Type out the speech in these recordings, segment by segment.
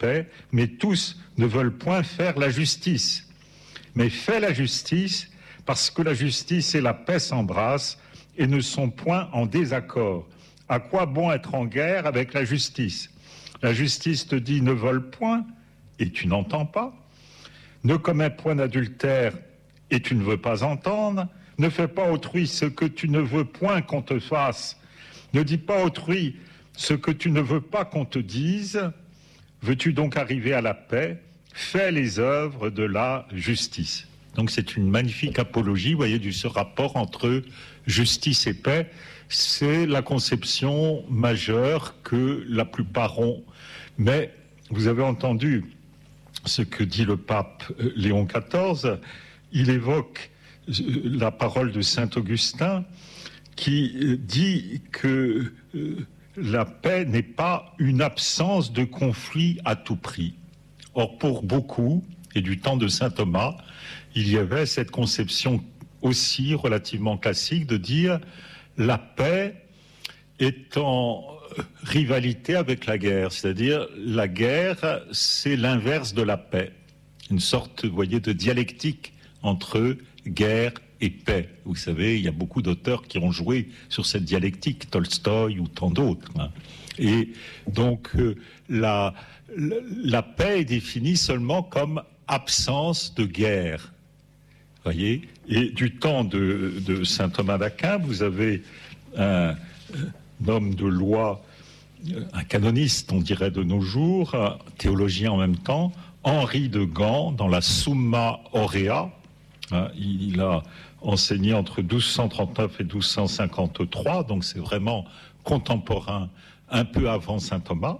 paix, mais tous ne veulent point faire la justice. Mais fais la justice, parce que la justice et la paix s'embrassent et ne sont point en désaccord. À quoi bon être en guerre avec la justice? La justice te dit ne vole point, et tu n'entends pas. Ne commets point d'adultère, et tu ne veux pas entendre. Ne fais pas autrui ce que tu ne veux point qu'on te fasse. Ne dis pas autrui ce que tu ne veux pas qu'on te dise. Veux-tu donc arriver à la paix? Fais les œuvres de la justice. Donc c'est une magnifique apologie, vous voyez, de ce rapport entre justice et paix. C'est la conception majeure que la plupart ont. Mais vous avez entendu ce que dit le pape Léon XIV. Il évoque la parole de saint Augustin qui dit que la paix n'est pas une absence de conflit à tout prix. Or, pour beaucoup, et du temps de saint Thomas, il y avait cette conception aussi relativement classique de dire la paix est en rivalité avec la guerre, c'est-à-dire la guerre, c'est l'inverse de la paix, une sorte, vous voyez, de dialectique entre guerre et paix. Vous savez, il y a beaucoup d'auteurs qui ont joué sur cette dialectique, Tolstoï ou tant d'autres. Et donc, la paix est définie seulement comme absence de guerre. Voyez, et du temps de saint Thomas d'Aquin, vous avez un homme de loi, un canoniste, on dirait de nos jours, un théologien en même temps, Henri de Gand, dans la Summa Aurea. Il a enseigné entre 1239 et 1253, donc c'est vraiment contemporain, un peu avant saint Thomas,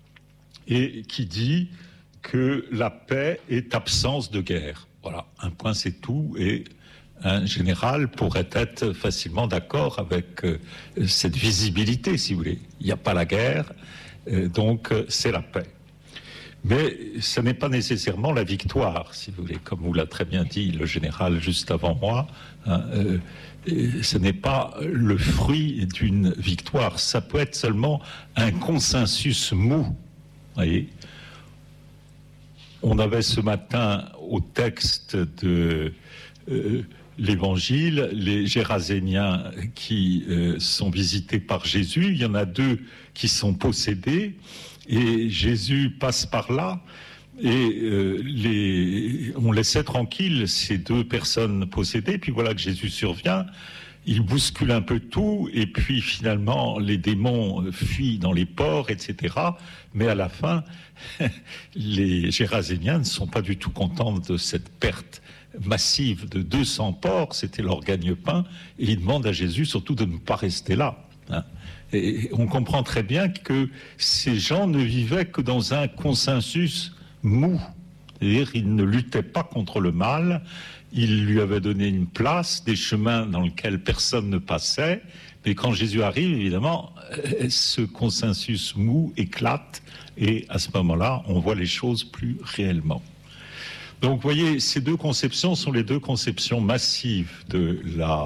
et qui dit que la paix est absence de guerre. Voilà, un point c'est tout, et un général pourrait être facilement d'accord avec cette visibilité, si vous voulez. Il n'y a pas la guerre, donc c'est la paix. Mais ce n'est pas nécessairement la victoire, si vous voulez, comme vous l'a très bien dit le général juste avant moi. Ce n'est pas le fruit d'une victoire, ça peut être seulement un consensus mou, voyez. On avait ce matin au texte de l'Évangile les Géraséniens qui sont visités par Jésus. Il y en a 2 qui sont possédés et Jésus passe par là et on laissait tranquille ces 2 personnes possédées. Puis voilà que Jésus survient. Il bouscule un peu tout, et puis finalement les démons fuient dans les ports, etc. Mais à la fin, les Géraséniens ne sont pas du tout contents de cette perte massive de 200 porcs, c'était leur gagne-pain, et ils demandent à Jésus surtout de ne pas rester là. Et on comprend très bien que ces gens ne vivaient que dans un consensus mou, c'est-à-dire ils ne luttaient pas contre le mal. Il lui avait donné une place, des chemins dans lesquels personne ne passait. Mais quand Jésus arrive, évidemment, ce consensus mou éclate. Et à ce moment-là, on voit les choses plus réellement. Donc, vous voyez, ces 2 conceptions sont les 2 conceptions massives de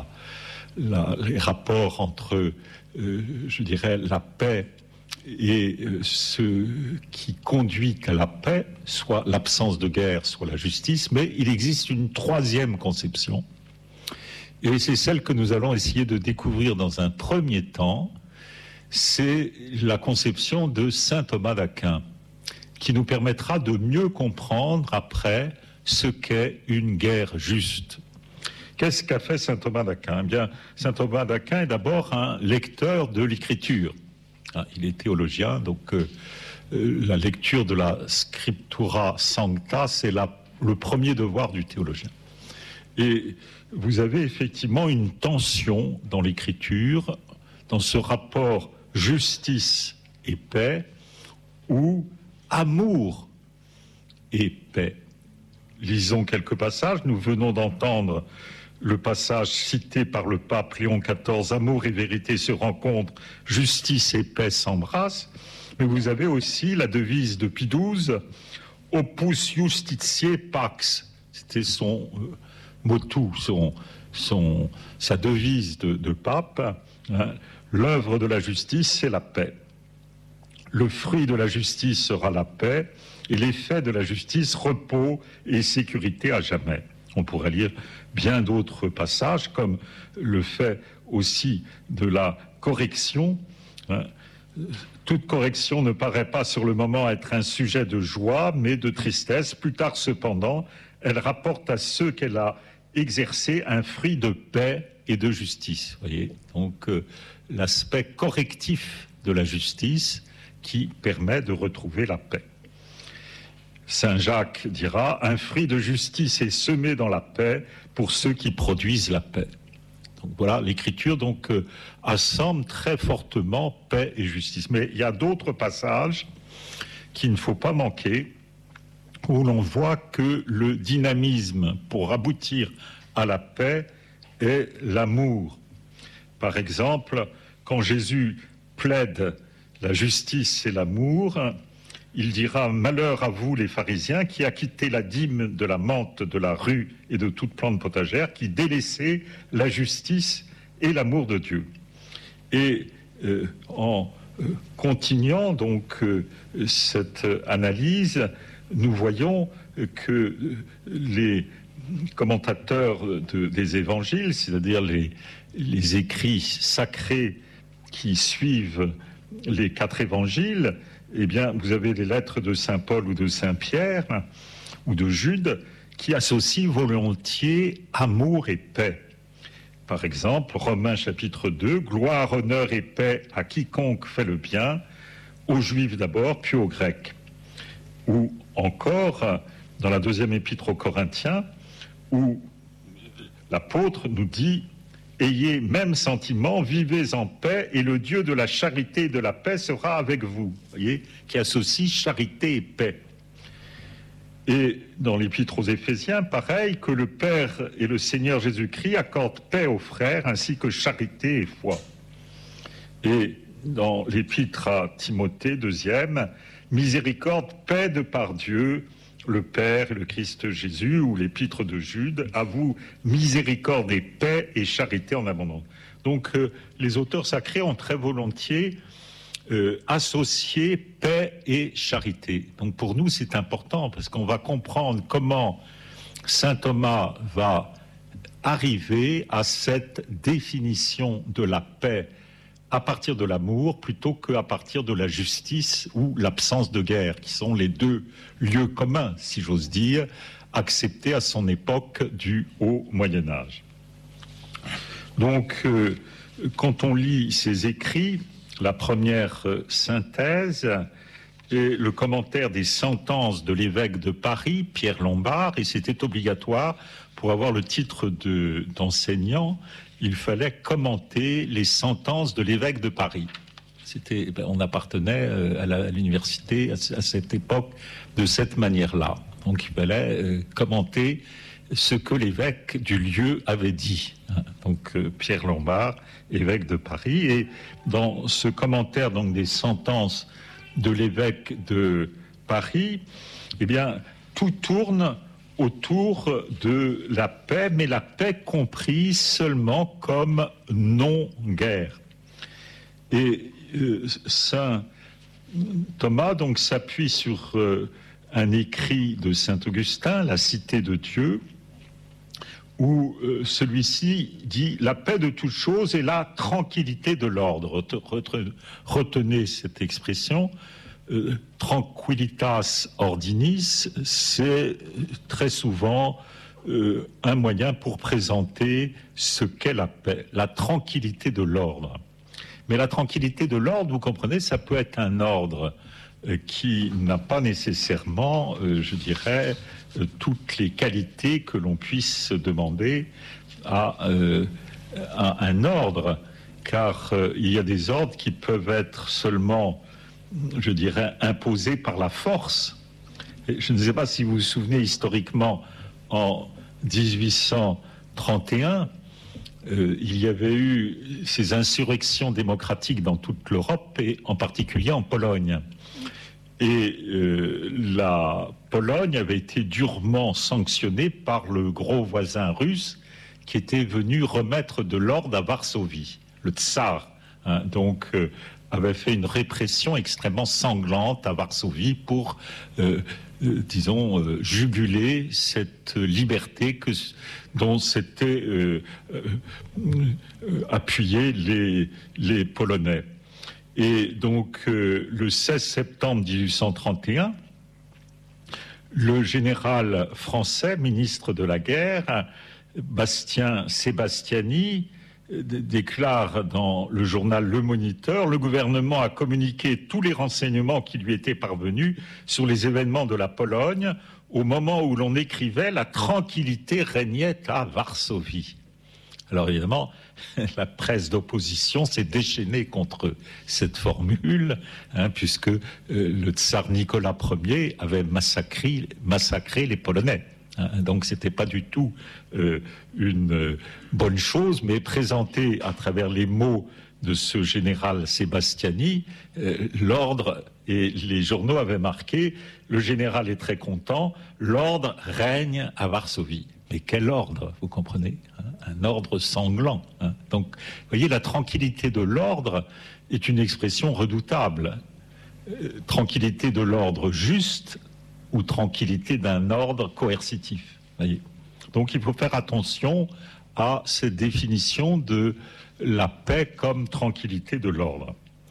les rapports entre, je dirais, la paix et ce qui conduit qu'à la paix, soit l'absence de guerre, soit la justice, mais il existe une 3e conception, et c'est celle que nous allons essayer de découvrir dans un premier temps, c'est la conception de saint Thomas d'Aquin, qui nous permettra de mieux comprendre après ce qu'est une guerre juste. Qu'est-ce qu'a fait saint Thomas d'Aquin? Eh bien, saint Thomas d'Aquin est d'abord un lecteur de l'Écriture. Il est théologien, donc la lecture de la Scriptura Sancta, c'est le premier devoir du théologien. Et vous avez effectivement une tension dans l'Écriture, dans ce rapport justice et paix, ou amour et paix. Lisons quelques passages. Nous venons d'entendre le passage cité par le pape Léon XIV, amour et vérité se rencontrent, justice et paix s'embrassent. Mais vous avez aussi la devise de Pie XII, opus justitiae pax. C'était son motu, sa devise de pape. L'œuvre de la justice, c'est la paix. Le fruit de la justice sera la paix. et l'effet de la justice, repos et sécurité à jamais. On pourrait lire bien d'autres passages, comme le fait aussi de la correction. Toute correction ne paraît pas sur le moment être un sujet de joie, mais de tristesse. Plus tard, cependant, elle rapporte à ceux qu'elle a exercés un fruit de paix et de justice. Voyez, donc l'aspect correctif de la justice qui permet de retrouver la paix. Saint Jacques dira « Un fruit de justice est semé dans la paix pour ceux qui produisent la paix ». Donc voilà, l'Écriture donc assemble très fortement paix et justice. Mais il y a d'autres passages qu'il ne faut pas manquer, où l'on voit que le dynamisme pour aboutir à la paix est l'amour. Par exemple, quand Jésus plaide la justice et l'amour, il dira « Malheur à vous les pharisiens qui acquittez la dîme de la menthe, de la rue et de toute plante potagère, qui délaissez la justice et l'amour de Dieu. » Et en continuant donc cette analyse, nous voyons que les commentateurs des évangiles, c'est-à-dire les écrits sacrés qui suivent les 4 évangiles, eh bien, vous avez les lettres de saint Paul ou de saint Pierre ou de Jude qui associent volontiers amour et paix. Par exemple, Romains chapitre 2, gloire, honneur et paix à quiconque fait le bien, aux Juifs d'abord, puis aux Grecs. Ou encore, dans la 2e épître aux Corinthiens, où l'apôtre nous dit « Ayez même sentiment, vivez en paix, et le Dieu de la charité et de la paix sera avec vous. » Vous voyez, qui associe charité et paix. Et dans l'Épître aux Éphésiens, pareil, que le Père et le Seigneur Jésus-Christ accordent paix aux frères, ainsi que charité et foi. Et dans l'Épître à Timothée, 2e, miséricorde, paix de par Dieu, le Père et le Christ Jésus, ou l'Épître de Jude, à vous miséricorde et paix et charité en abondance. Donc les auteurs sacrés ont très volontiers associé paix et charité. Donc pour nous c'est important parce qu'on va comprendre comment saint Thomas va arriver à cette définition de la paix à partir de l'amour plutôt qu'à partir de la justice ou l'absence de guerre, qui sont les 2 lieux communs, si j'ose dire, acceptés à son époque du Haut Moyen-Âge. Donc, quand on lit ces écrits, la première synthèse est le commentaire des sentences de l'évêque de Paris, Pierre Lombard, et c'était obligatoire pour avoir le titre d'enseignant. Il fallait commenter les sentences de l'évêque de Paris. On appartenait à l'université à cette époque de cette manière-là. Donc il fallait commenter ce que l'évêque du lieu avait dit. Donc Pierre Lombard, évêque de Paris. Et dans ce commentaire donc, des sentences de l'évêque de Paris, eh bien, tout tourne autour de la paix, mais la paix comprise seulement comme non-guerre. Et saint Thomas donc s'appuie sur un écrit de saint Augustin, La Cité de Dieu, où celui-ci dit « La paix de toute chose et la tranquillité de l'ordre ». Retenez cette expression. Tranquillitas ordinis, c'est très souvent un moyen pour présenter ce qu'est la paix, la tranquillité de l'ordre. Mais la tranquillité de l'ordre, vous comprenez, ça peut être un ordre qui n'a pas nécessairement, je dirais, toutes les qualités que l'on puisse demander à un ordre, car il y a des ordres qui peuvent être seulement, je dirais, imposés par la force. Et je ne sais pas si vous vous souvenez historiquement, en 1831, il y avait eu ces insurrections démocratiques dans toute l'Europe et en particulier en Pologne. Et la Pologne avait été durement sanctionnée par le gros voisin russe qui était venu remettre de l'ordre à Varsovie, le tsar. Donc avait fait une répression extrêmement sanglante à Varsovie pour, juguler cette liberté dont s'étaient appuyés les Polonais. Et donc, le 16 septembre 1831, le général français, ministre de la guerre, Bastien Sébastiani, déclare dans le journal Le Moniteur: le gouvernement a communiqué tous les renseignements qui lui étaient parvenus sur les événements de la Pologne. Au moment où l'on écrivait, la tranquillité régnait à Varsovie. Alors évidemment, la presse d'opposition s'est déchaînée contre cette formule, puisque le tsar Nicolas Ier avait massacré les Polonais. Donc c'était pas du tout une bonne chose, mais présenté à travers les mots de ce général Sébastiani, l'ordre, et les journaux avaient marqué: le général est très content, l'ordre règne à Varsovie. Mais quel ordre, vous comprenez, un ordre sanglant. Donc, vous voyez, la tranquillité de l'ordre est une expression redoutable. Tranquillité de l'ordre juste ou tranquillité d'un ordre coercitif. Voyez. Donc, il faut faire attention à cette définition de la paix comme tranquillité de l'ordre.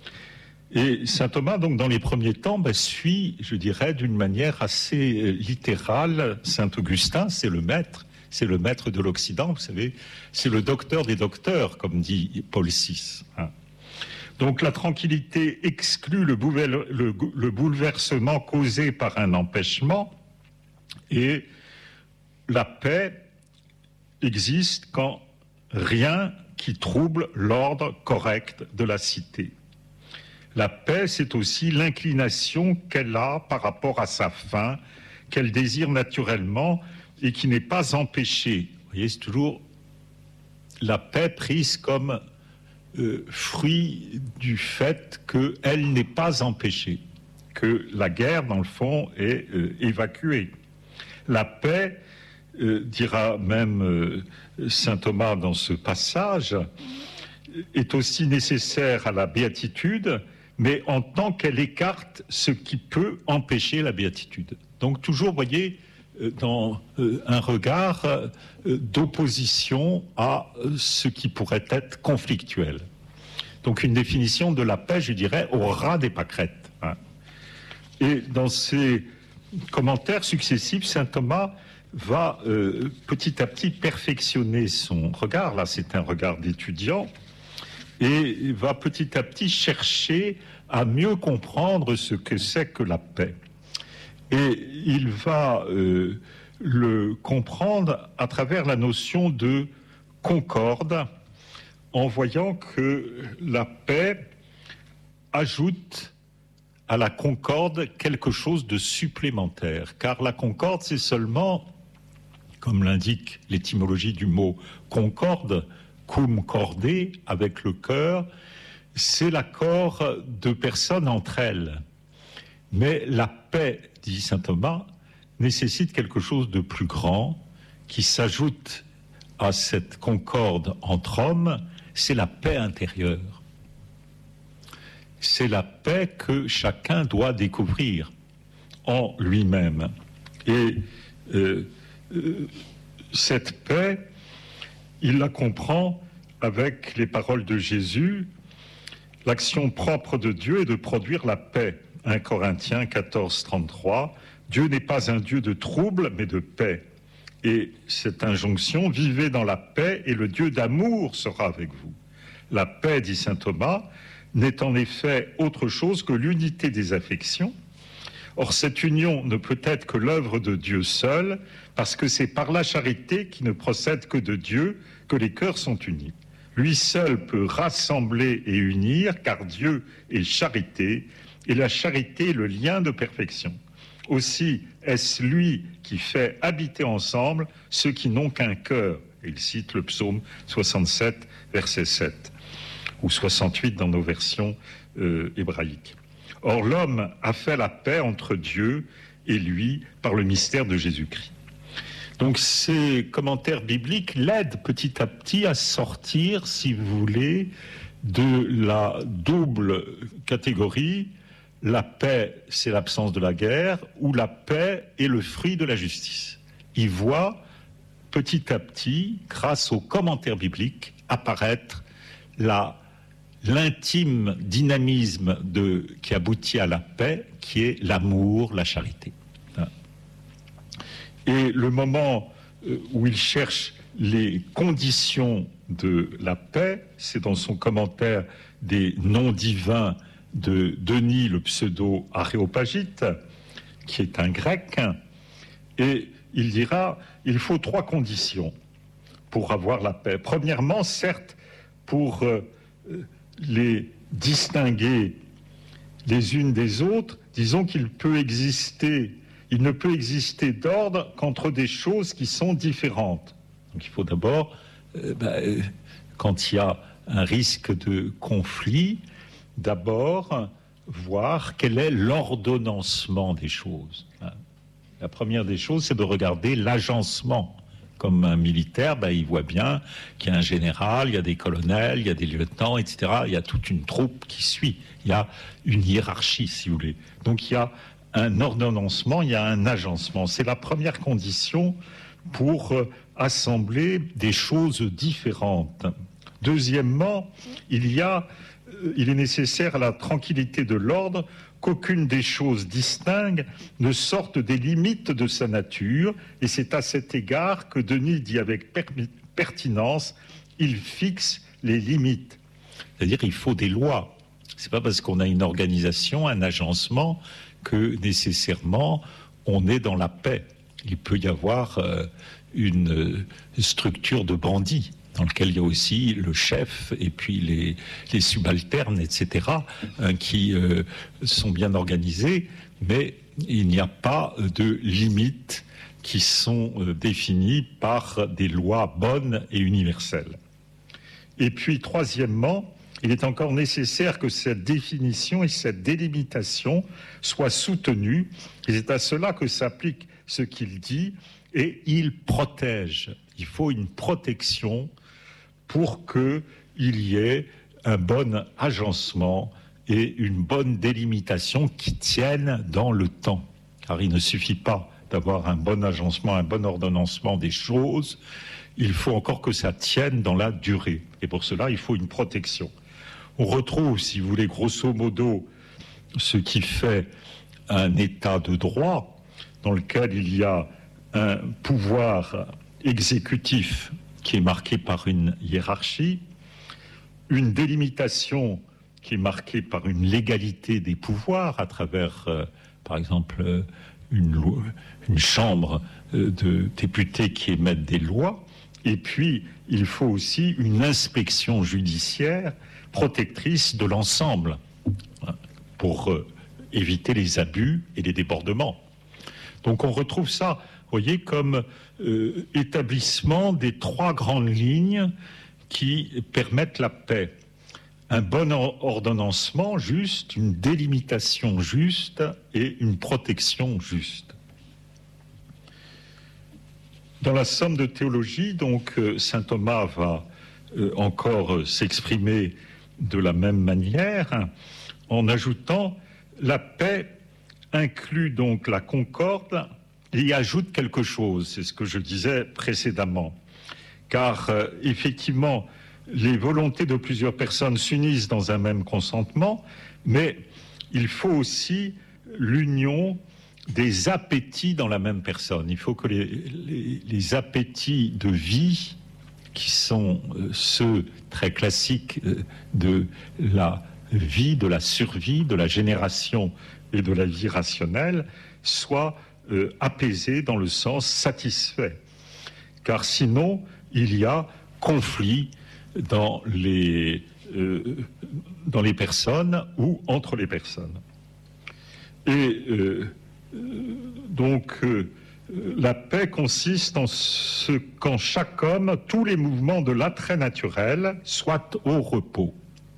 Et saint Thomas, donc, dans les premiers temps, suit, je dirais, d'une manière assez littérale saint Augustin. C'est le maître de l'Occident, vous savez, c'est le docteur des docteurs, comme dit Paul VI. Donc la tranquillité exclut le bouleversement causé par un empêchement, et la paix existe quand rien qui trouble l'ordre correct de la cité. La paix, c'est aussi l'inclination qu'elle a par rapport à sa fin, qu'elle désire naturellement et qui n'est pas empêchée. Vous voyez, c'est toujours la paix prise comme fruit du fait qu'elle n'est pas empêchée, que la guerre, dans le fond, est évacuée. La paix, dira même saint Thomas dans ce passage, est aussi nécessaire à la béatitude, mais en tant qu'elle écarte ce qui peut empêcher la béatitude. Donc toujours, voyez, dans un regard d'opposition à ce qui pourrait être conflictuel. Donc une définition de la paix, je dirais, au ras des pâquerettes. Et dans ses commentaires successifs, saint Thomas va petit à petit perfectionner son regard. Là, c'est un regard d'étudiant. Et va petit à petit chercher à mieux comprendre ce que c'est que la paix. Et il va le comprendre à travers la notion de concorde, en voyant que la paix ajoute à la concorde quelque chose de supplémentaire. Car la concorde, c'est seulement, comme l'indique l'étymologie du mot concorde, cum corde, avec le cœur, c'est l'accord de personnes entre elles. Mais la paix, dit saint Thomas, nécessite quelque chose de plus grand qui s'ajoute à cette concorde entre hommes, c'est la paix intérieure. C'est la paix que chacun doit découvrir en lui-même. Et cette paix, il la comprend avec les paroles de Jésus. L'action propre de Dieu est de produire la paix. 1 Corinthiens 14, 33. Dieu n'est pas un Dieu de trouble, mais de paix. Et cette injonction, vivez dans la paix et le Dieu d'amour sera avec vous. La paix, dit saint Thomas, n'est en effet autre chose que l'unité des affections. Or, cette union ne peut être que l'œuvre de Dieu seul, parce que c'est par la charité qui ne procède que de Dieu que les cœurs sont unis. Lui seul peut rassembler et unir, car Dieu est charité, et la charité est le lien de perfection. Aussi, est-ce lui qui fait habiter ensemble ceux qui n'ont qu'un cœur. Et il cite le psaume 67, verset 7, ou 68 dans nos versions hébraïques. Or, l'homme a fait la paix entre Dieu et lui par le mystère de Jésus-Christ. Donc ces commentaires bibliques l'aident petit à petit à sortir, si vous voulez, de la double catégorie, la paix, c'est l'absence de la guerre, ou la paix est le fruit de la justice. Il voit petit à petit, grâce aux commentaires bibliques, apparaître l'intime dynamisme qui aboutit à la paix, qui est l'amour, la charité. Et le moment où il cherche les conditions de la paix, c'est dans son commentaire des noms divins de Denis le pseudo-aréopagite, qui est un grec, et il dira, il faut 3 conditions pour avoir la paix. Premièrement, certes, pour les distinguer les unes des autres, disons qu'il ne peut exister d'ordre qu'entre des choses qui sont différentes. Donc il faut d'abord, quand il y a un risque de conflit, d'abord voir quel est l'ordonnancement des choses. La première des choses, c'est de regarder l'agencement. Comme un militaire, il voit bien qu'il y a un général, il y a des colonels, il y a des lieutenants, etc. Il y a toute une troupe qui suit. Il y a une hiérarchie, si vous voulez. Donc il y a un ordonnancement, il y a un agencement. C'est la première condition pour assembler des choses différentes. Deuxièmement, il est nécessaire à la tranquillité de l'ordre qu'aucune des choses distinctes ne sorte des limites de sa nature, et c'est à cet égard que Denis dit avec pertinence, il fixe les limites. C'est-à-dire qu'il faut des lois. C'est pas parce qu'on a une organisation, un agencement, que nécessairement on est dans la paix. Il peut y avoir une structure de bandits, dans lequel il y a aussi le chef et puis les subalternes, etc., qui sont bien organisés, mais il n'y a pas de limites qui sont définies par des lois bonnes et universelles. Et puis, troisièmement, il est encore nécessaire que cette définition et cette délimitation soient soutenues, et c'est à cela que s'applique ce qu'il dit, et il protège. Il faut une protection pour qu'il y ait un bon agencement et une bonne délimitation qui tiennent dans le temps. Car il ne suffit pas d'avoir un bon agencement, un bon ordonnancement des choses, il faut encore que ça tienne dans la durée. Et pour cela, il faut une protection. On retrouve, si vous voulez, grosso modo, ce qui fait un état de droit dans lequel il y a un pouvoir exécutif qui est marqué par une hiérarchie, une délimitation qui est marquée par une légalité des pouvoirs à travers, par exemple, une chambre de députés qui émettent des lois, et puis il faut aussi une inspection judiciaire protectrice de l'ensemble pour éviter les abus et les débordements. Donc on retrouve ça, vous voyez, comme établissement des 3 grandes lignes qui permettent la paix. Un bon ordonnancement juste, une délimitation juste et une protection juste. Dans la somme de théologie, donc, saint Thomas va encore s'exprimer de la même manière en ajoutant la paix inclut donc la concorde et y ajoute quelque chose, c'est ce que je disais précédemment. Car effectivement, les volontés de plusieurs personnes s'unissent dans un même consentement, mais il faut aussi l'union des appétits dans la même personne. Il faut que les appétits de vie, qui sont ceux très classiques de la vie, de la survie, de la génération et de la vie rationnelle, soient apaisés dans le sens satisfait. Car sinon, il y a conflit dans les personnes ou entre les personnes. Et donc, la paix consiste en ce qu'en chaque homme, tous les mouvements de l'attrait naturel soient au repos.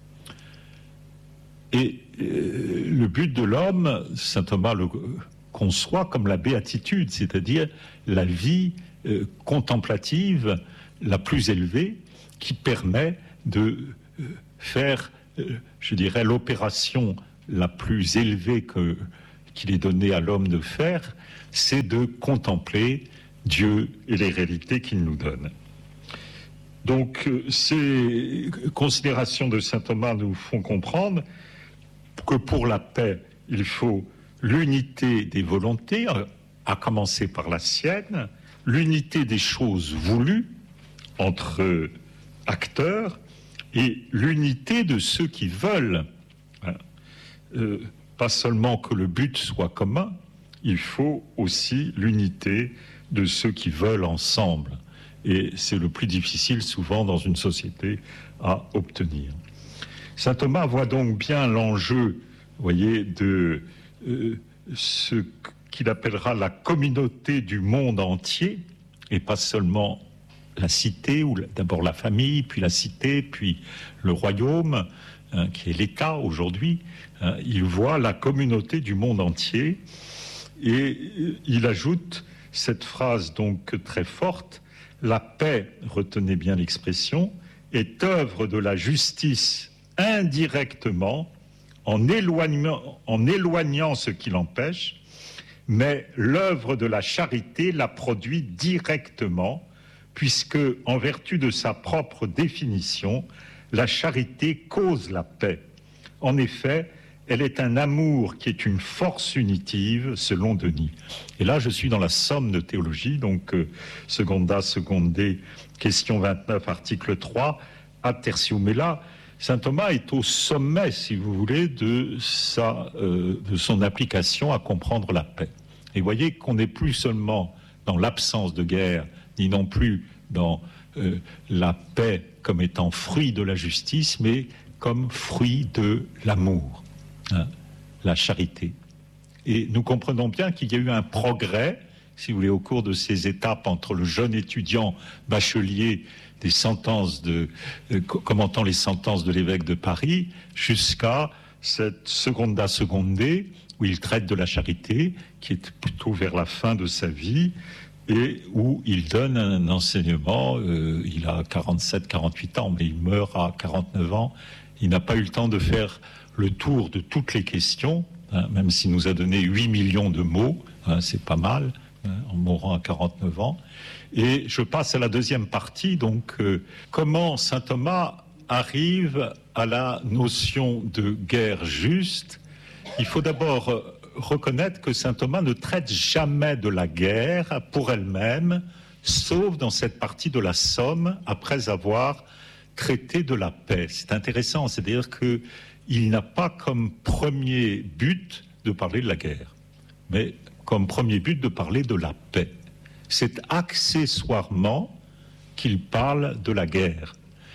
Et le but de l'homme, saint Thomas le conçoit comme la béatitude, c'est-à-dire la vie contemplative la plus élevée qui permet de faire, je dirais, l'opération la plus élevée qu'il est donné à l'homme de faire, c'est de contempler Dieu et les réalités qu'il nous donne. Donc, ces considérations de saint Thomas nous font comprendre que pour la paix, il faut l'unité des volontés, à commencer par la sienne, l'unité des choses voulues entre acteurs et l'unité de ceux qui veulent. Pas seulement que le but soit commun, il faut aussi l'unité de ceux qui veulent ensemble. Et c'est le plus difficile souvent dans une société à obtenir. Saint Thomas voit donc bien l'enjeu, vous voyez, de ce qu'il appellera la communauté du monde entier, et pas seulement la cité, ou d'abord la famille, puis la cité, puis le royaume, qui est l'État aujourd'hui. Il voit la communauté du monde entier, et il ajoute cette phrase donc très forte: la paix, retenez bien l'expression, est œuvre de la justice indirectement, en éloignant ce qui l'empêche, mais l'œuvre de la charité la produit directement, puisque, en vertu de sa propre définition, la charité cause la paix. En effet, elle est un amour qui est une force unitive, selon Denis. Et là, je suis dans la somme de théologie, donc Seconda, Secondé, question 29, article 3, ad tertium. Mais là, saint Thomas est au sommet, si vous voulez, de son application à comprendre la paix. Et vous voyez qu'on n'est plus seulement dans l'absence de guerre, ni non plus dans la paix comme étant fruit de la justice, mais comme fruit de l'amour, la charité. Et nous comprenons bien qu'il y a eu un progrès, si vous voulez, au cours de ces étapes entre le jeune étudiant bachelier des sentences commentant les sentences de l'évêque de Paris, jusqu'à cette Seconda Secondé, où il traite de la charité, qui est plutôt vers la fin de sa vie, et où il donne un enseignement. Il a 47-48 ans, mais il meurt à 49 ans. Il n'a pas eu le temps de faire le tour de toutes les questions, même s'il nous a donné 8 millions de mots, c'est pas mal, en mourant à 49 ans. Et je passe à la deuxième partie, donc comment saint Thomas arrive à la notion de guerre juste. Il faut d'abord reconnaître que saint Thomas ne traite jamais de la guerre pour elle-même, sauf dans cette partie de la Somme, après avoir traité de la paix. C'est intéressant, c'est-à-dire qu'il n'a pas comme premier but de parler de la guerre, mais comme premier but de parler de la paix. C'est accessoirement qu'il parle de la guerre.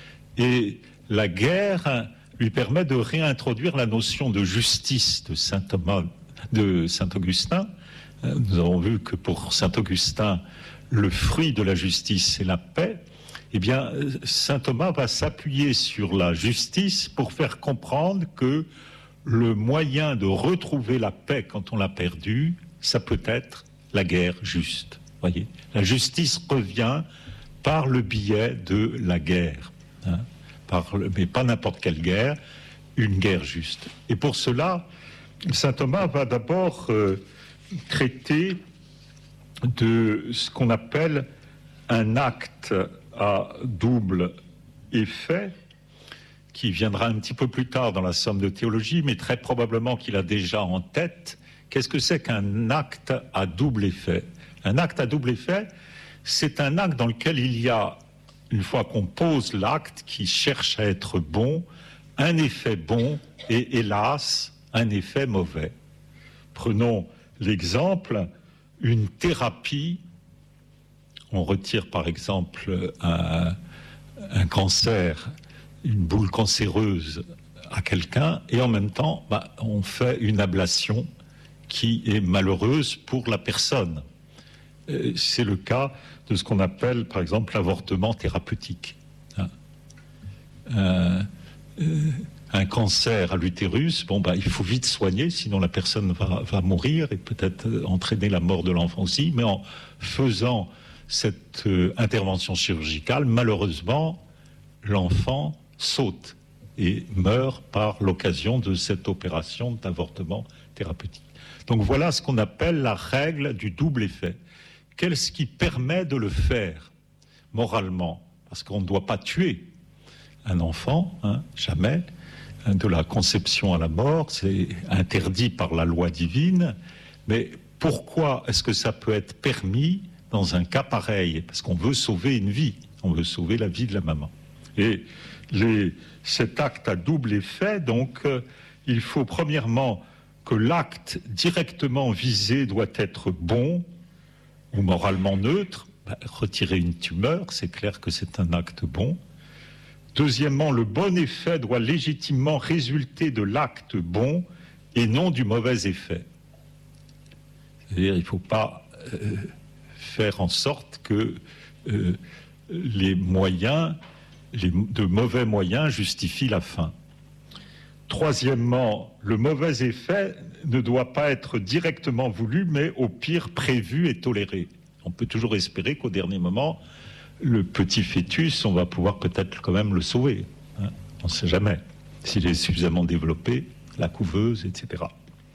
Et la guerre lui permet de réintroduire la notion de justice de saint Thomas, de saint Augustin. Nous avons vu que pour saint Augustin, le fruit de la justice, c'est la paix. Eh bien, saint Thomas va s'appuyer sur la justice pour faire comprendre que le moyen de retrouver la paix quand on l'a perdue, ça peut être la guerre juste. Voyez, la justice revient par le biais de la guerre, mais pas n'importe quelle guerre, une guerre juste. Et pour cela, saint Thomas va d'abord traiter de ce qu'on appelle un acte à double effet, qui viendra un petit peu plus tard dans la somme de théologie, mais très probablement qu'il a déjà en tête. Qu'est-ce que c'est qu'un acte à double effet ? Un acte à double effet, c'est un acte dans lequel il y a, une fois qu'on pose l'acte qui cherche à être bon, un effet bon et hélas, un effet mauvais. Prenons l'exemple, une thérapie. On retire par exemple un cancer, une boule cancéreuse à quelqu'un, et en même temps, on fait une ablation qui est malheureuse pour la personne. C'est le cas de ce qu'on appelle par exemple l'avortement thérapeutique. Un cancer à l'utérus, il faut vite soigner, sinon la personne va mourir et peut-être entraîner la mort de l'enfant aussi. Mais en faisant cette intervention chirurgicale, malheureusement, l'enfant saute. et meurt par l'occasion de cette opération d'avortement thérapeutique. Donc voilà ce qu'on appelle la règle du double effet. Qu'est-ce qui permet de le faire moralement? Parce qu'on ne doit pas tuer un enfant, jamais. De la conception à la mort, c'est interdit par la loi divine. Mais pourquoi est-ce que ça peut être permis dans un cas pareil? Parce qu'on veut sauver une vie, on veut sauver la vie de la maman. Et cet acte à double effet, donc, il faut premièrement que l'acte directement visé doit être bon ou moralement neutre. Retirer une tumeur, c'est clair que c'est un acte bon. Deuxièmement, le bon effet doit légitimement résulter de l'acte bon et non du mauvais effet. C'est-à-dire, il ne faut pas faire en sorte que les moyens, de mauvais moyens justifient la fin. Troisièmement, le mauvais effet ne doit pas être directement voulu, mais au pire prévu et toléré. On peut toujours espérer qu'au dernier moment, le petit fœtus, on va pouvoir peut-être quand même le sauver. On ne sait jamais. S'il est suffisamment développé, la couveuse, etc.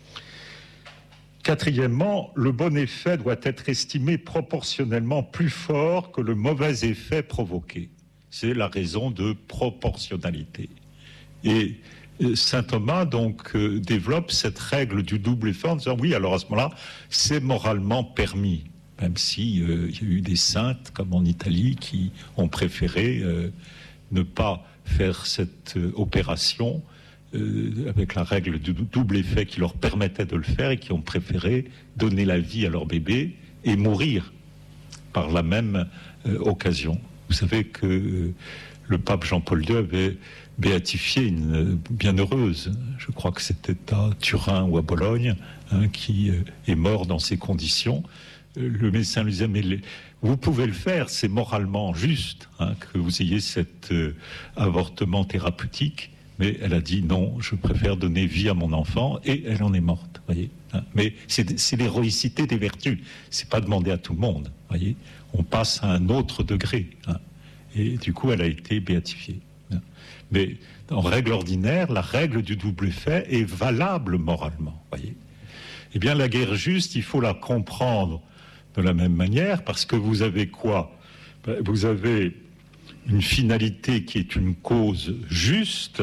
Quatrièmement, le bon effet doit être estimé proportionnellement plus fort que le mauvais effet provoqué. C'est la raison de proportionnalité. Et saint Thomas donc développe cette règle du double effet en disant oui, alors à ce moment-là, c'est moralement permis. Même si il y a eu des saintes, comme en Italie, qui ont préféré ne pas faire cette opération avec la règle du double effet qui leur permettait de le faire et qui ont préféré donner la vie à leur bébé et mourir par la même occasion. Vous savez que le pape Jean-Paul II avait béatifié une bienheureuse, je crois que c'était à Turin ou à Bologne, qui est mort dans ces conditions. Le médecin lui disait, mais vous pouvez le faire, c'est moralement juste que vous ayez cet avortement thérapeutique, mais elle a dit non, je préfère donner vie à mon enfant, et elle en est morte, voyez. Mais c'est l'héroïcité des vertus, c'est pas demandé à tout le monde, voyez. On passe à un autre degré, et du coup elle a été béatifiée. Mais en règle ordinaire, la règle du double effet est valable moralement, voyez. Eh bien, la guerre juste, il faut la comprendre de la même manière, parce que vous avez quoi? Vous avez une finalité qui est une cause juste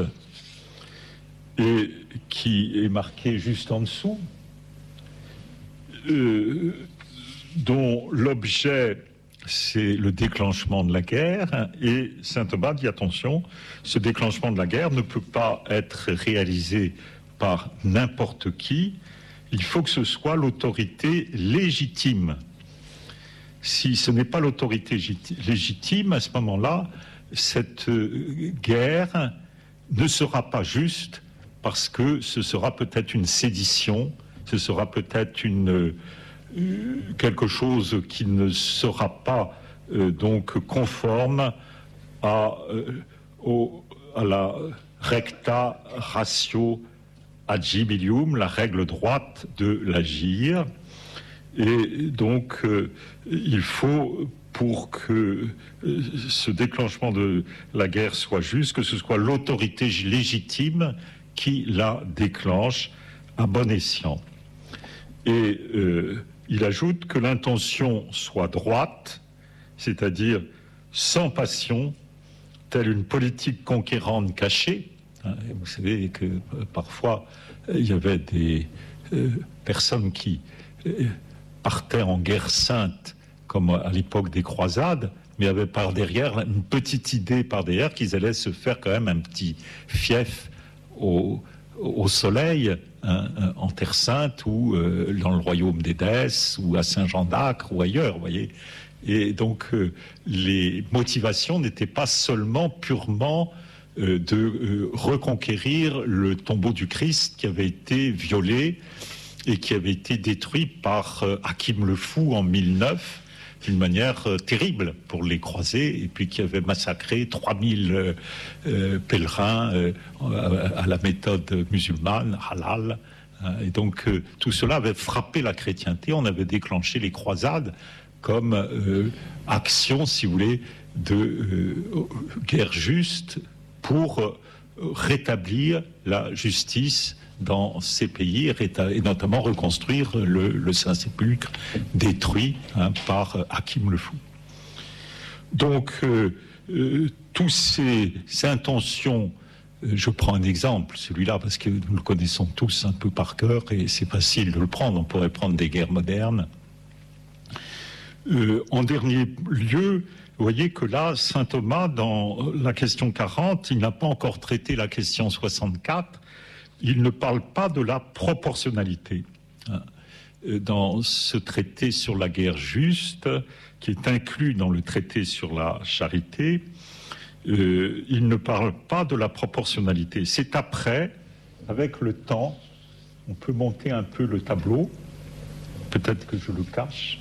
et qui est marquée juste en dessous, dont l'objet c'est le déclenchement de la guerre, et saint Thomas dit attention, ce déclenchement de la guerre ne peut pas être réalisé par n'importe qui, il faut que ce soit l'autorité légitime. Si ce n'est pas l'autorité légitime, à ce moment-là, cette guerre ne sera pas juste parce que ce sera peut-être une sédition, ce sera peut-être quelque chose qui ne sera pas donc conforme à la recta ratio agibilium, la règle droite de l'agir. Et donc, il faut, pour que ce déclenchement de la guerre soit juste, que ce soit l'autorité légitime qui la déclenche à bon escient. Et il ajoute que l'intention soit droite, c'est-à-dire sans passion, telle une politique conquérante cachée. Vous savez que parfois, il y avait des personnes qui partaient en guerre sainte, comme à l'époque des croisades, mais avaient par derrière une petite idée par derrière qu'ils allaient se faire quand même un petit fief au soleil, en Terre Sainte ou dans le royaume d'Édesse ou à Saint-Jean d'Acre ou ailleurs, vous voyez. Et donc les motivations n'étaient pas seulement purement de reconquérir le tombeau du Christ qui avait été violé et qui avait été détruit par Hakim le Fou en 1009 d'une manière terrible pour les croisés, et puis qui avait massacré 3000 pèlerins à la méthode musulmane, halal. Et donc tout cela avait frappé la chrétienté. On avait déclenché les croisades comme action, si vous voulez, de guerre juste pour rétablir la justice dans ces pays et notamment reconstruire le Saint-Sépulcre détruit par Hakim le Fou. Donc, toutes ces intentions, je prends un exemple, celui-là, parce que nous le connaissons tous un peu par cœur et c'est facile de le prendre, on pourrait prendre des guerres modernes. En dernier lieu, vous voyez que là, saint Thomas, dans la question 40, il n'a pas encore traité la question 64, il ne parle pas de la proportionnalité. Dans ce traité sur la guerre juste, qui est inclus dans le traité sur la charité, il ne parle pas de la proportionnalité. C'est après, avec le temps, on peut monter un peu le tableau, peut-être que je le cache,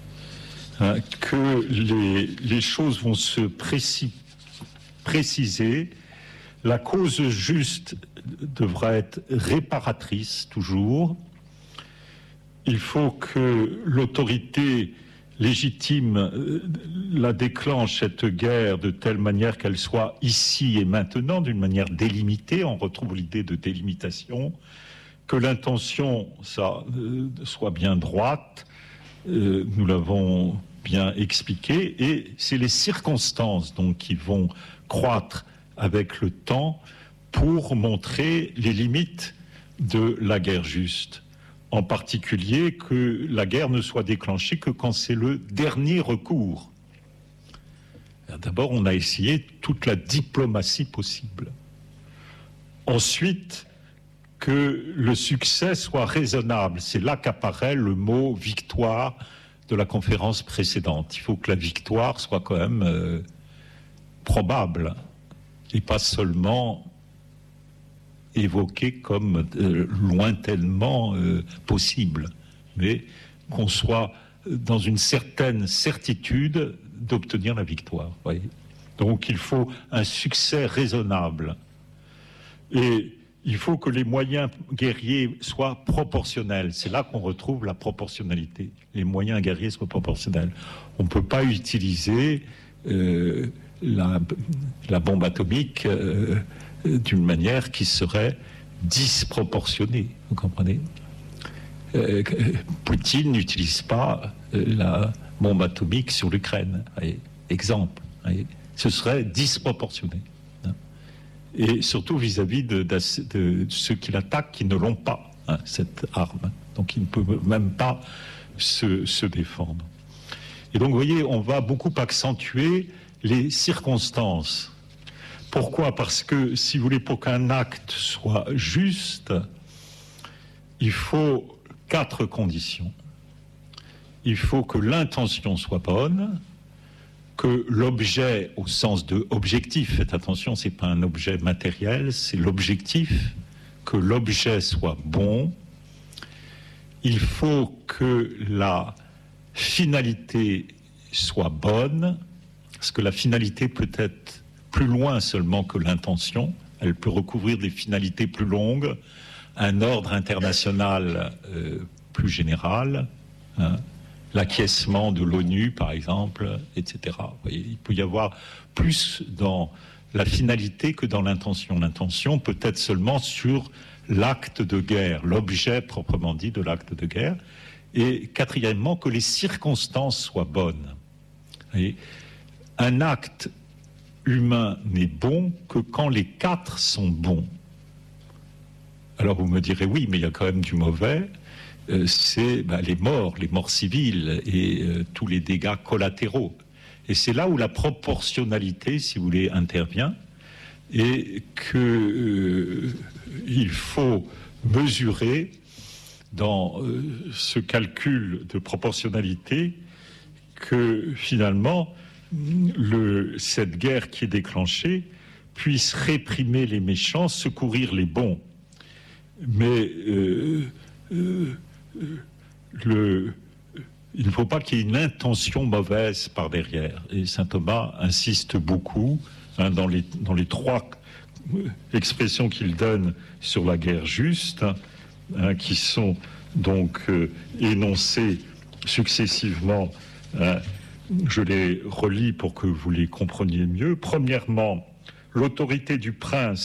que les choses vont se préciser. La cause juste devra être réparatrice toujours. Il faut que l'autorité légitime la déclenche, cette guerre, de telle manière qu'elle soit ici et maintenant, d'une manière délimitée. On retrouve l'idée de délimitation. Que l'intention soit bien droite. Nous l'avons bien expliqué. Et c'est les circonstances donc, qui vont croître avec le temps pour montrer les limites de la guerre juste. En particulier que la guerre ne soit déclenchée que quand c'est le dernier recours. D'abord, on a essayé toute la diplomatie possible. Ensuite, que le succès soit raisonnable. C'est là qu'apparaît le mot « victoire » de la conférence précédente. Il faut que la victoire soit quand même probable et pas seulement évoqué comme lointainement possible, mais qu'on soit dans une certaine certitude d'obtenir la victoire. Voyez. Donc il faut un succès raisonnable. Et il faut que les moyens guerriers soient proportionnels. C'est là qu'on retrouve la proportionnalité. Les moyens guerriers soient proportionnels. On ne peut pas utiliser la bombe atomique d'une manière qui serait disproportionnée, vous comprenez ? Poutine n'utilise pas la bombe atomique sur l'Ukraine, exemple. Ce serait disproportionné. Et surtout vis-à-vis de ceux qui l'attaquent, qui ne l'ont pas, cette arme. Donc il ne peut même pas se défendre. Et donc vous voyez, on va beaucoup accentuer les circonstances. Pourquoi ? Parce que, si vous voulez, pour qu'un acte soit juste, il faut 4 conditions. Il faut que l'intention soit bonne, que l'objet, au sens de objectif, faites attention, ce n'est pas un objet matériel, c'est l'objectif, que l'objet soit bon. Il faut que la finalité soit bonne, parce que la finalité peut être plus loin seulement que l'intention, elle peut recouvrir des finalités plus longues, un ordre international plus général, l'acquiescement de l'ONU par exemple, etc. Vous voyez, il peut y avoir plus dans la finalité que dans l'intention. L'intention peut être seulement sur l'acte de guerre, l'objet proprement dit de l'acte de guerre, et quatrièmement que les circonstances soient bonnes. Vous voyez, un acte humain n'est bon que quand les 4 sont bons. Alors vous me direz, oui, mais il y a quand même du mauvais, c'est les morts civiles et tous les dégâts collatéraux. Et c'est là où la proportionnalité, si vous voulez, intervient, et qu'il faut mesurer dans ce calcul de proportionnalité que finalement, cette guerre qui est déclenchée puisse réprimer les méchants, secourir les bons. Mais il ne faut pas qu'il y ait une intention mauvaise par derrière. Et saint Thomas insiste beaucoup dans les 3 expressions qu'il donne sur la guerre juste, qui sont donc énoncées successivement. Je les relis pour que vous les compreniez mieux. Premièrement, l'autorité du prince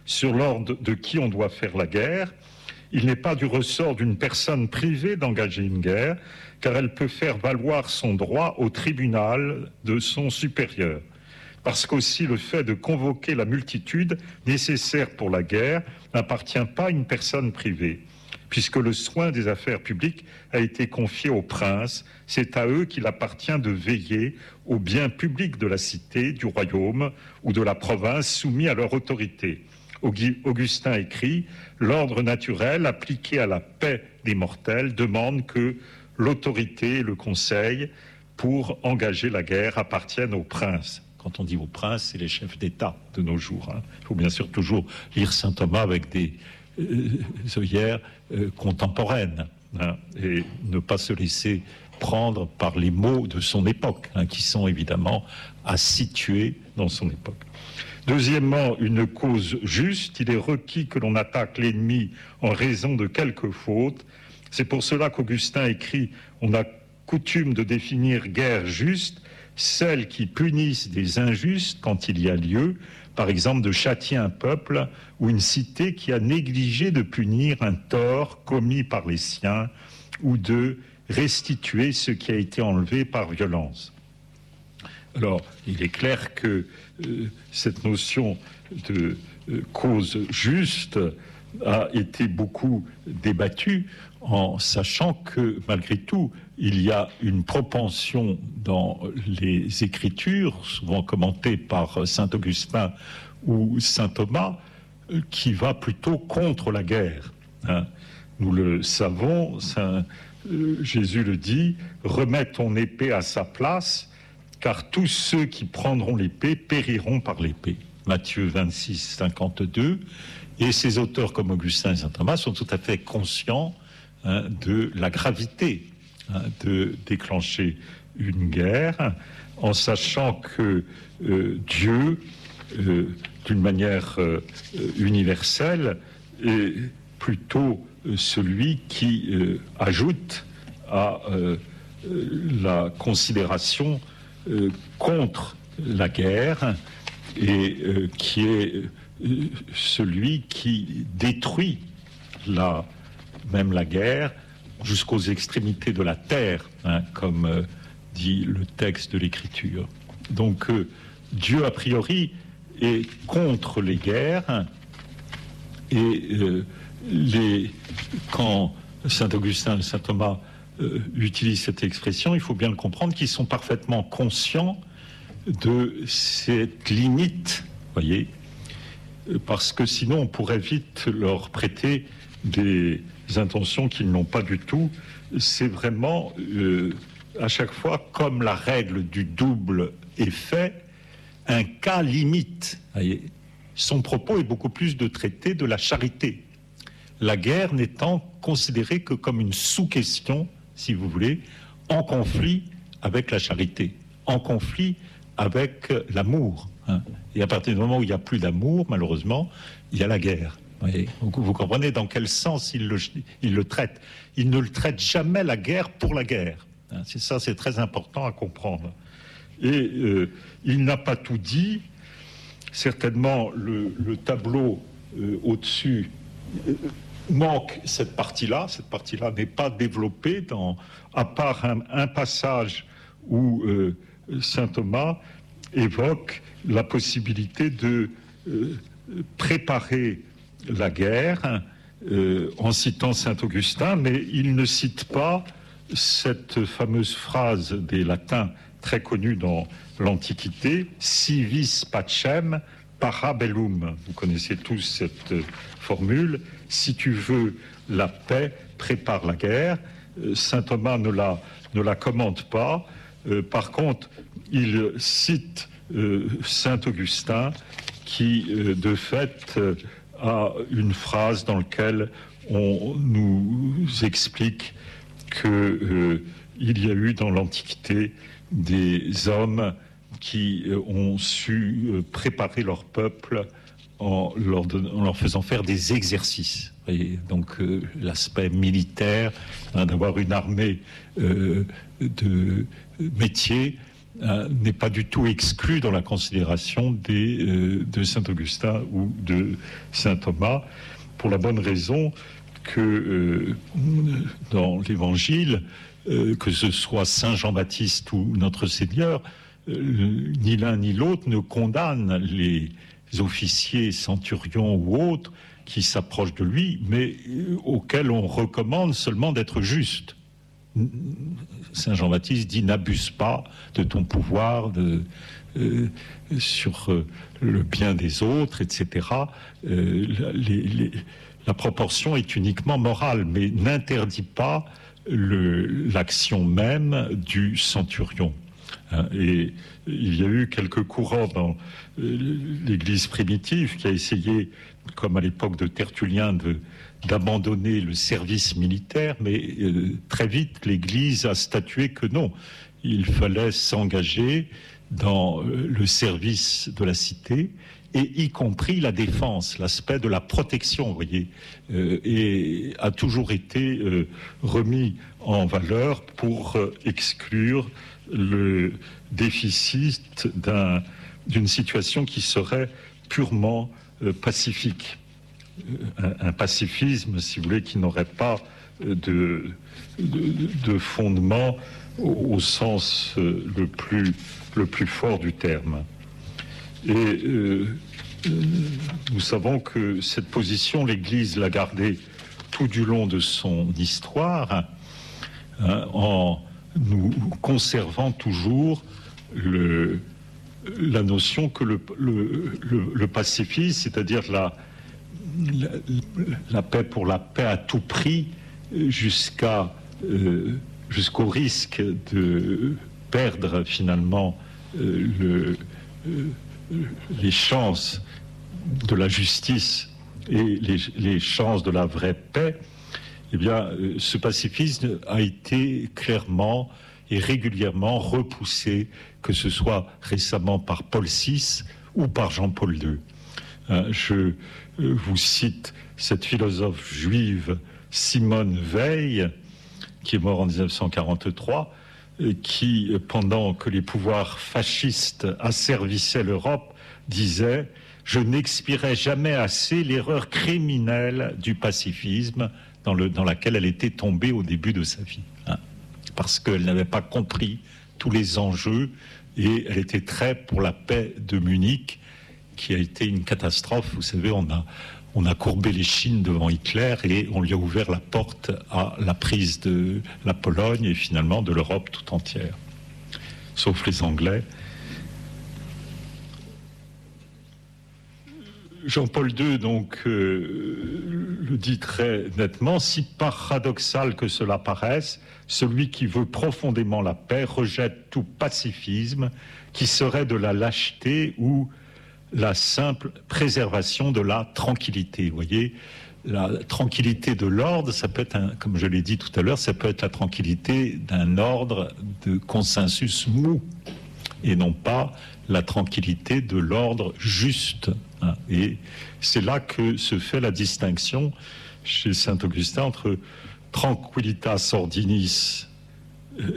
sur l'ordre de qui on doit faire la guerre. Il n'est pas du ressort d'une personne privée d'engager une guerre, car elle peut faire valoir son droit au tribunal de son supérieur. Parce qu'aussi le fait de convoquer la multitude nécessaire pour la guerre n'appartient pas à une personne privée, puisque le soin des affaires publiques a été confié aux princes. C'est à eux qu'il appartient de veiller au bien public de la cité, du royaume ou de la province soumis à leur autorité. Augustin écrit « L'ordre naturel appliqué à la paix des mortels demande que l'autorité et le conseil pour engager la guerre appartiennent aux princes. » Quand on dit aux princes, c'est les chefs d'État de nos jours. Il faut bien sûr toujours lire saint Thomas avec des œillères contemporaines et ne pas se laisser prendre par les mots de son époque, qui sont évidemment à situer dans son époque. Deuxièmement, une cause juste. Il est requis que l'on attaque l'ennemi en raison de quelques fautes. C'est pour cela qu'Augustin écrit « On a coutume de définir guerre juste, celles qui punissent des injustes quand il y a lieu, par exemple de châtier un peuple ou une cité qui a négligé de punir un tort commis par les siens ou de restituer ce qui a été enlevé par violence. » Alors, il est clair que cette notion de cause juste a été beaucoup débattue, en sachant que, malgré tout, il y a une propension dans les Écritures, souvent commentées par saint Augustin ou saint Thomas, qui va plutôt contre la guerre. Nous le savons, Jésus le dit, « Remets ton épée à sa place, car tous ceux qui prendront l'épée périront par l'épée. » Matthieu 26, 52. Et ces auteurs comme Augustin et saint Thomas sont tout à fait conscients de la gravité de déclencher une guerre, en sachant que Dieu, d'une manière universelle, est plutôt celui qui ajoute à la considération contre la guerre et qui est celui qui détruit même la guerre jusqu'aux extrémités de la terre, comme dit le texte de l'Écriture. Donc Dieu, a priori, est contre les guerres et quand saint Augustin et saint Thomas utilisent cette expression, il faut bien le comprendre qu'ils sont parfaitement conscients de cette limite, voyez, parce que sinon on pourrait vite leur prêter des intentions qu'ils n'ont pas du tout. C'est vraiment à chaque fois, comme la règle du double effet, un cas limite. Voyez. Son propos est beaucoup plus de traiter de la charité, la guerre n'étant considérée que comme une sous-question, si vous voulez, en conflit avec la charité, en conflit avec l'amour. Et à partir du moment où il n'y a plus d'amour, malheureusement, il y a la guerre. Vous comprenez dans quel sens il le traite. Il ne le traite jamais la guerre pour la guerre. C'est ça, c'est très important à comprendre. Et il n'a pas tout dit. Certainement, le tableau au-dessus manque cette partie-là. Cette partie-là n'est pas développée, à part un passage où saint Thomas évoque la possibilité de préparer la guerre en citant saint Augustin, mais il ne cite pas cette fameuse phrase des latins très connue dans l'Antiquité, si vis pacem para bellum. Vous connaissez tous cette formule. Si tu veux la paix, prépare la guerre. Saint Thomas ne la commente pas. Par contre, il cite saint Augustin qui, de fait, a une phrase dans laquelle on nous explique qu'il y a eu dans l'Antiquité des hommes qui ont su préparer leur peuple en leur faisant faire des exercices. Et donc l'aspect militaire, d'avoir une armée de métiers n'est pas du tout exclu dans la considération de saint Augustin ou de saint Thomas, pour la bonne raison que dans l'Évangile, que ce soit saint Jean-Baptiste ou notre Seigneur, ni l'un ni l'autre ne condamnent les officiers, centurions ou autres qui s'approchent de lui, mais auxquels on recommande seulement d'être juste. Saint Jean-Baptiste dit: n'abuse pas de ton pouvoir sur le bien des autres, etc. La proportion est uniquement morale, mais n'interdit pas l'action même du centurion. Et il y a eu quelques courants dans l'Église primitive qui a essayé, comme à l'époque de Tertullien, d'abandonner le service militaire, mais très vite l'Église a statué que non, il fallait s'engager dans le service de la cité, et y compris la défense, l'aspect de la protection, vous voyez, et a toujours été remis en valeur pour exclure le déficit d'une situation qui serait purement pacifique. Un pacifisme, si vous voulez, qui n'aurait pas de fondement au sens le plus fort du terme. Et nous savons que cette position, l'Église l'a gardée tout du long de son histoire, en nous conservant toujours la notion que le pacifisme, c'est-à-dire la paix pour la paix à tout prix, jusqu'au risque de perdre finalement les chances de la justice et les chances de la vraie paix, eh bien, ce pacifisme a été clairement et régulièrement repoussé, que ce soit récemment par Paul VI ou par Jean-Paul II. Je vous cite cette philosophe juive Simone Veil, qui est morte en 1943, qui, pendant que les pouvoirs fascistes asservissaient l'Europe, disait: je n'expierai jamais assez l'erreur criminelle du pacifisme dans laquelle elle était tombée au début de sa vie, parce qu'elle n'avait pas compris tous les enjeux, et elle était très pour la paix de Munich, qui a été une catastrophe. Vous savez, on a courbé les chines devant Hitler et on lui a ouvert la porte à la prise de la Pologne et finalement de l'Europe tout entière, sauf les Anglais. Jean-Paul II, donc, le dit très nettement: si paradoxal que cela paraisse, celui qui veut profondément la paix rejette tout pacifisme qui serait de la lâcheté ou la simple préservation de la tranquillité. Vous voyez, la tranquillité de l'ordre, ça peut être, comme je l'ai dit tout à l'heure, ça peut être la tranquillité d'un ordre de consensus mou, et non pas la tranquillité de l'ordre juste. Et c'est là que se fait la distinction chez saint Augustin entre tranquillitas ordinis, vous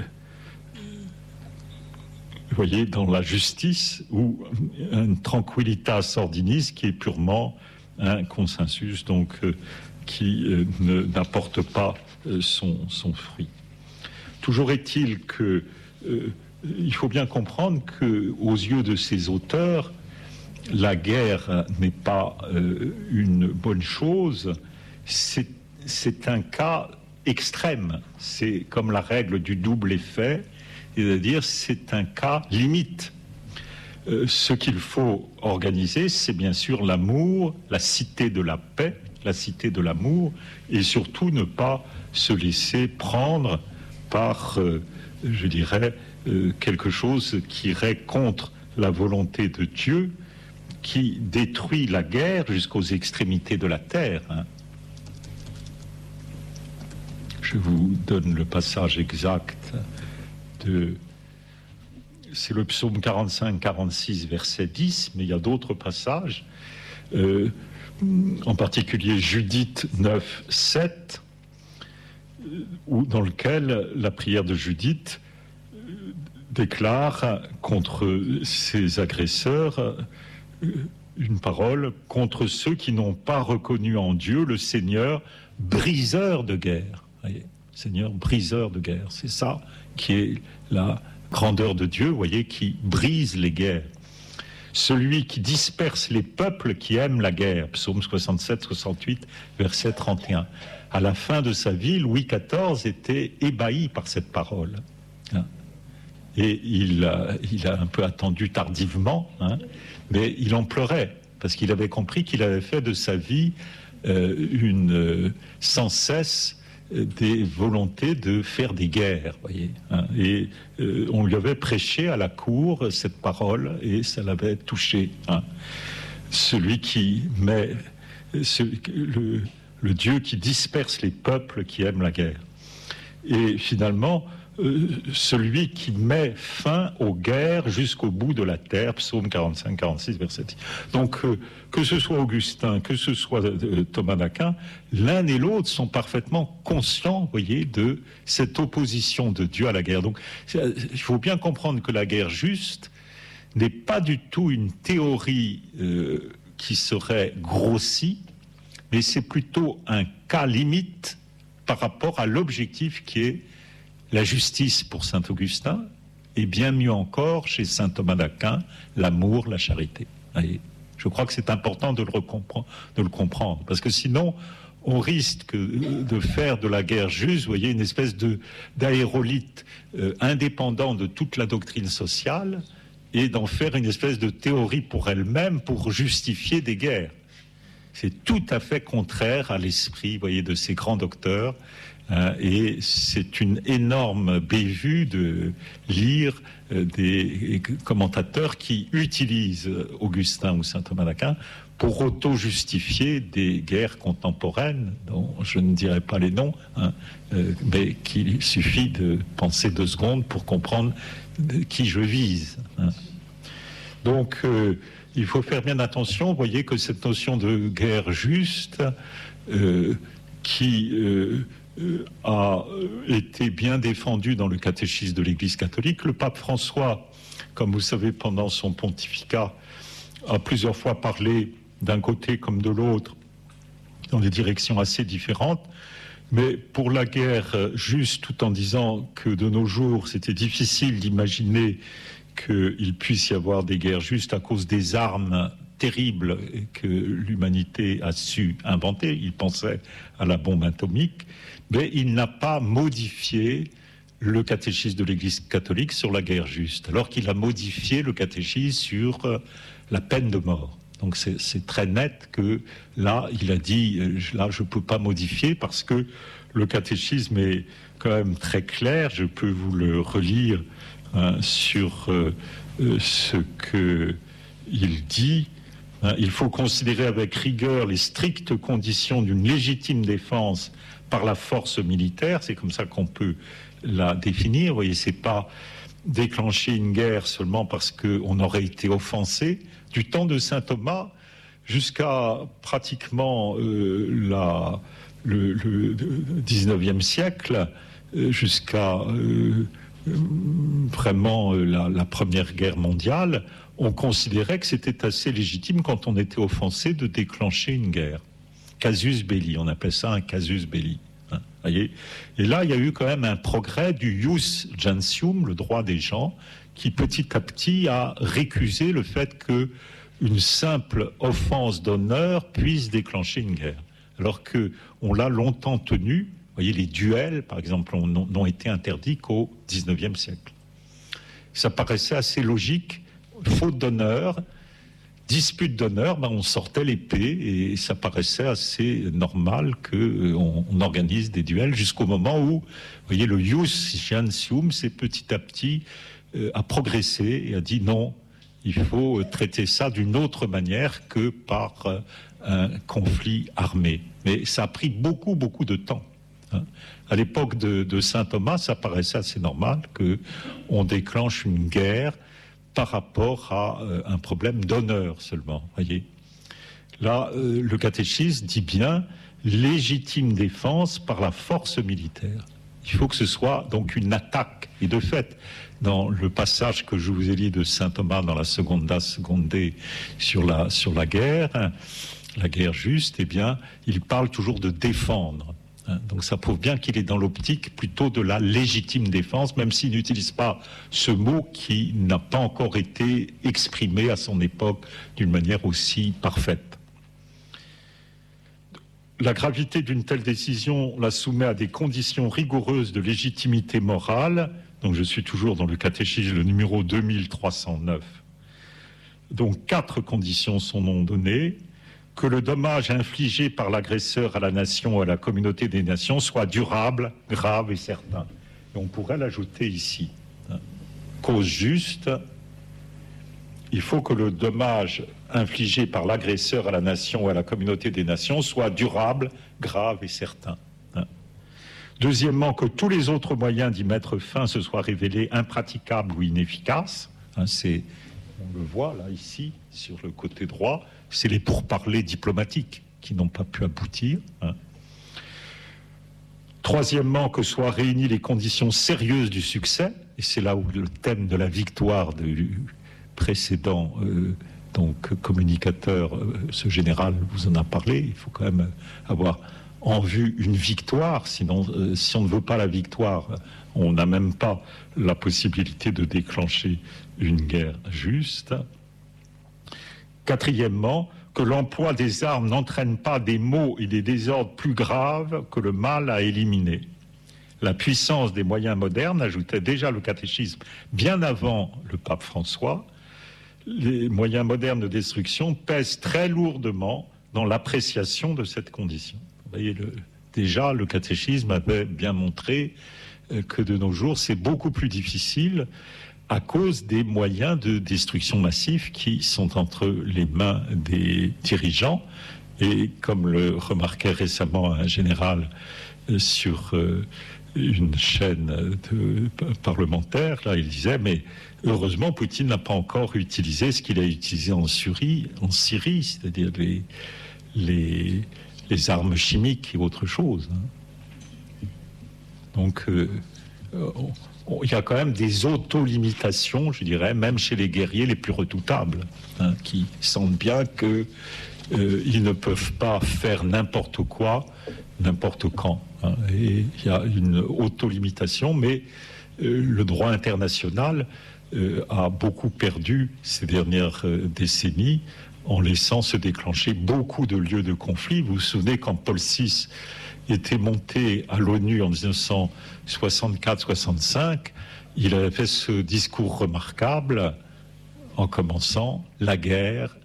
voyez, dans la justice, ou une tranquillitas ordinis qui est purement un consensus, donc qui n'apporte pas son fruit. Toujours est-il que il faut bien comprendre qu'aux yeux de ces auteurs, la guerre n'est pas une bonne chose, c'est un cas extrême, c'est comme la règle du double effet, c'est-à-dire c'est un cas limite. Ce qu'il faut organiser, c'est bien sûr l'amour, la cité de la paix, la cité de l'amour, et surtout ne pas se laisser prendre par, je dirais, quelque chose qui irait contre la volonté de Dieu, qui détruit la guerre jusqu'aux extrémités de la terre. Je vous donne le passage exact c'est le psaume 45-46, verset 10, mais il y a d'autres passages, en particulier Judith 9-7, dans lequel la prière de Judith déclare contre ses agresseurs une parole contre ceux qui n'ont pas reconnu en Dieu le Seigneur briseur de guerre. Voyez, Seigneur briseur de guerre, c'est ça qui est la grandeur de Dieu, voyez, qui brise les guerres. Celui qui disperse les peuples qui aiment la guerre, psaume 67-68, verset 31. À la fin de sa vie, Louis XIV était ébahi par cette parole. Et il a un peu attendu tardivement, mais il en pleurait, parce qu'il avait compris qu'il avait fait de sa vie sans cesse des volontés de faire des guerres, voyez. Et on lui avait prêché à la cour cette parole, et ça l'avait touché. Celui qui met... le Dieu qui disperse les peuples qui aiment la guerre. Et finalement... celui qui met fin aux guerres jusqu'au bout de la terre, psaume 45-46, verset 10. Donc, que ce soit Augustin, que ce soit Thomas d'Aquin, l'un et l'autre sont parfaitement conscients, vous voyez, de cette opposition de Dieu à la guerre. Donc, il faut bien comprendre que la guerre juste n'est pas du tout une théorie qui serait grossie, mais c'est plutôt un cas limite par rapport à l'objectif qui est la justice pour saint Augustin, et bien mieux encore chez saint Thomas d'Aquin, l'amour, la charité. Et je crois que c'est important de le comprendre, parce que sinon, on risque de faire de la guerre juste, vous voyez, une espèce d'aérolite indépendant de toute la doctrine sociale, et d'en faire une espèce de théorie pour elle-même pour justifier des guerres. C'est tout à fait contraire à l'esprit, vous voyez, de ces grands docteurs. Et c'est une énorme bévue de lire des commentateurs qui utilisent Augustin ou saint Thomas d'Aquin pour auto-justifier des guerres contemporaines, dont je ne dirai pas les noms, mais qu'il suffit de penser 2 secondes pour comprendre qui je vise. Donc, il faut faire bien attention. Vous voyez que cette notion de guerre juste, qui a été bien défendue dans le catéchisme de l'Église catholique. Le pape François, comme vous savez, pendant son pontificat, a plusieurs fois parlé d'un côté comme de l'autre, dans des directions assez différentes. Mais pour la guerre juste, tout en disant que de nos jours, c'était difficile d'imaginer qu'il puisse y avoir des guerres justes à cause des armes terribles que l'humanité a su inventer. Il pensait à la bombe atomique, mais il n'a pas modifié le catéchisme de l'Église catholique sur la guerre juste, alors qu'il a modifié le catéchisme sur la peine de mort. Donc c'est très net que là, il a dit, là, je ne peux pas modifier parce que le catéchisme est quand même très clair. Je peux vous le relire sur ce qu'il dit. Il faut considérer avec rigueur les strictes conditions d'une légitime défense par la force militaire. C'est comme ça qu'on peut la définir. Vous voyez, c'est pas déclencher une guerre seulement parce qu'on aurait été offensé. Du temps de saint Thomas jusqu'à pratiquement le 19e siècle, jusqu'à vraiment la Première Guerre mondiale, on considérait que c'était assez légitime quand on était offensé de déclencher une guerre. Casus belli, on appelle ça un casus belli. Voyez. Et là, il y a eu quand même un progrès du ius gentium, le droit des gens, qui petit à petit a récusé le fait qu'une simple offense d'honneur puisse déclencher une guerre. Alors qu'on l'a longtemps tenu. Vous voyez, les duels, par exemple, n'ont été interdits qu'au XIXe siècle. Ça paraissait assez logique. Faute d'honneur, dispute d'honneur, on sortait l'épée et ça paraissait assez normal qu'on organise des duels jusqu'au moment où, vous voyez, le ius gentium, c'est petit à petit a progressé et a dit non, il faut traiter ça d'une autre manière que par un conflit armé. Mais ça a pris beaucoup, beaucoup de temps. À l'époque de saint Thomas, ça paraissait assez normal qu'on déclenche une guerre par rapport à un problème d'honneur seulement, voyez. Là, le catéchisme dit bien légitime défense par la force militaire. Il faut que ce soit donc une attaque. Et de fait, dans le passage que je vous ai lu de saint Thomas dans la Seconda Secundae sur la guerre juste, eh bien, il parle toujours de défendre. Donc ça prouve bien qu'il est dans l'optique plutôt de la légitime défense, même s'il n'utilise pas ce mot qui n'a pas encore été exprimé à son époque d'une manière aussi parfaite. La gravité d'une telle décision la soumet à des conditions rigoureuses de légitimité morale. Donc je suis toujours dans le catéchisme, le numéro 2309. Donc 4 conditions sont non données. Que le dommage infligé par l'agresseur à la nation ou à la communauté des nations soit durable, grave et certain. Et on pourrait l'ajouter ici. Cause juste, il faut que le dommage infligé par l'agresseur à la nation ou à la communauté des nations soit durable, grave et certain. Deuxièmement, que tous les autres moyens d'y mettre fin se soient révélés impraticables ou inefficaces. On le voit là, ici, sur le côté droit, c'est les pourparlers diplomatiques qui n'ont pas pu aboutir. Troisièmement, que soient réunies les conditions sérieuses du succès, et c'est là où le thème de la victoire du précédent communicateur, ce général vous en a parlé, il faut quand même avoir en vue une victoire, sinon si on ne veut pas la victoire, on n'a même pas la possibilité de déclencher une guerre juste. Quatrièmement, que l'emploi des armes n'entraîne pas des maux et des désordres plus graves que le mal à éliminer. La puissance des moyens modernes, ajoutait déjà le catéchisme bien avant le pape François, les moyens modernes de destruction pèsent très lourdement dans l'appréciation de cette condition. Vous voyez, déjà le catéchisme avait bien montré que de nos jours c'est beaucoup plus difficile à cause des moyens de destruction massive qui sont entre les mains des dirigeants. Et comme le remarquait récemment un général sur une chaîne parlementaire, là, il disait, mais heureusement, Poutine n'a pas encore utilisé ce qu'il a utilisé en Syrie, c'est-à-dire les armes chimiques et autre chose. Donc, il y a quand même des auto-limitations, je dirais, même chez les guerriers les plus redoutables, qui sentent bien qu'ils ne peuvent pas faire n'importe quoi, n'importe quand. Et il y a une auto-limitation, mais le droit international a beaucoup perdu ces dernières décennies en laissant se déclencher beaucoup de lieux de conflit. Vous vous souvenez quand Paul VI était monté à l'ONU en 1964-65, il avait fait ce discours remarquable en commençant « la guerre,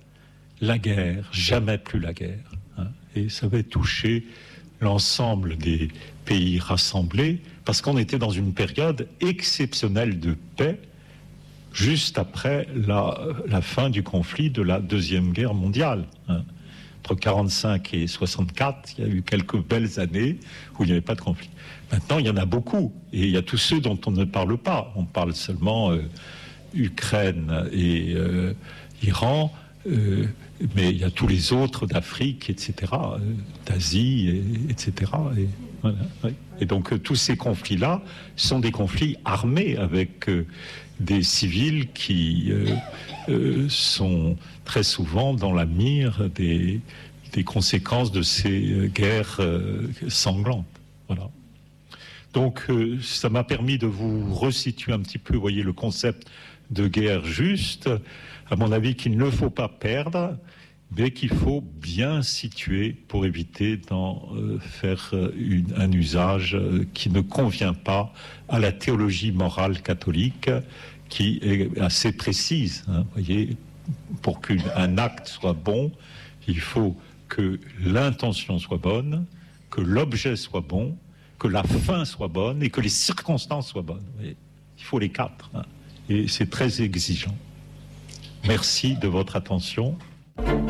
jamais plus la guerre ». Et ça avait touché l'ensemble des pays rassemblés parce qu'on était dans une période exceptionnelle de paix juste après la fin du conflit de la Deuxième Guerre mondiale. Entre 1945 et 1964, il y a eu quelques belles années où il n'y avait pas de conflit. Maintenant, il y en a beaucoup. Et il y a tous ceux dont on ne parle pas. On parle seulement Ukraine et Iran, mais il y a tous les autres d'Afrique, etc., d'Asie, etc. Et, voilà, oui. Et donc, tous ces conflits-là sont des conflits armés avec des civils qui sont très souvent dans la mire des conséquences de ces guerres sanglantes. Voilà. Donc, ça m'a permis de vous resituer un petit peu, vous voyez, le concept de guerre juste, à mon avis, qu'il ne faut pas perdre, mais qu'il faut bien situer pour éviter d'en faire un usage qui ne convient pas à la théologie morale catholique, qui est assez précise. Vous voyez, pour qu'un acte soit bon, il faut que l'intention soit bonne, que l'objet soit bon, que la fin soit bonne et que les circonstances soient bonnes. Vous voyez, il faut les 4. Et c'est très exigeant. Merci de votre attention.